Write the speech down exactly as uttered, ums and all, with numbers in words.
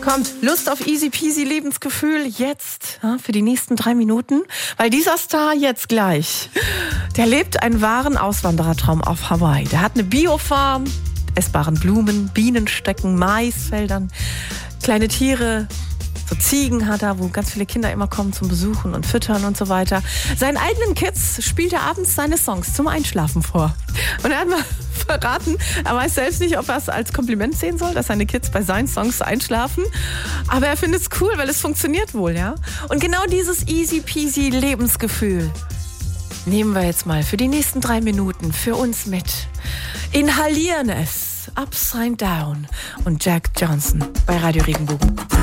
Kommt, Lust auf easy peasy Lebensgefühl jetzt ja, für die nächsten drei Minuten. Weil dieser Star jetzt gleich, der lebt einen wahren Auswanderertraum auf Hawaii. Der hat eine Biofarm, essbaren Blumen, Bienenstecken, Maisfeldern, kleine Tiere. So Ziegen hat er, wo ganz viele Kinder immer kommen zum Besuchen und Füttern und so weiter. Seinen eigenen Kids spielt er abends seine Songs zum Einschlafen vor. Und er hat mal verraten, er weiß selbst nicht, ob er es als Kompliment sehen soll, dass seine Kids bei seinen Songs einschlafen. Aber er findet es cool, weil es funktioniert wohl, ja. Und genau dieses easy peasy Lebensgefühl nehmen wir jetzt mal für die nächsten drei Minuten für uns mit. Inhalieren es. Upside Down und Jack Johnson bei Radio Regenbogen.